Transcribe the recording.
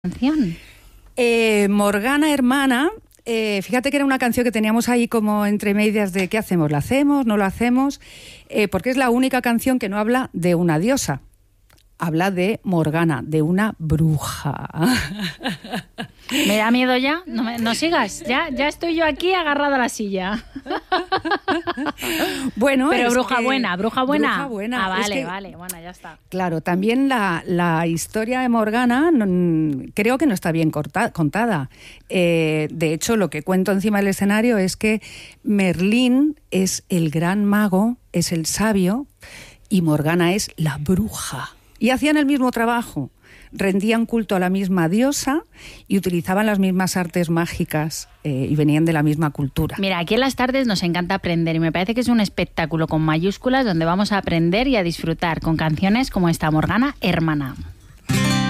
Canción. Morgana Hermana, fíjate que era una canción que teníamos ahí como entre medias de ¿qué hacemos? ¿La hacemos? ¿No la hacemos? Porque es la única canción que no habla de una diosa. Habla de Morgana, de una bruja. ¿Me da miedo ya? No sigas, ya estoy yo aquí agarrada a la silla. Bueno, pero bruja buena. Bruja buena. Ah, vale, Es que, vale, bueno, ya está. Claro, también la historia de Morgana creo que no está bien contada. De hecho, lo que cuento encima del escenario es que Merlín es el gran mago, es el sabio, y Morgana es la bruja. Y hacían el mismo trabajo, rendían culto a la misma diosa y utilizaban las mismas artes mágicas y venían de la misma cultura. Mira, aquí en las tardes nos encanta aprender y me parece que es un espectáculo con mayúsculas donde vamos a aprender y a disfrutar con canciones como esta, Morgana Hermana.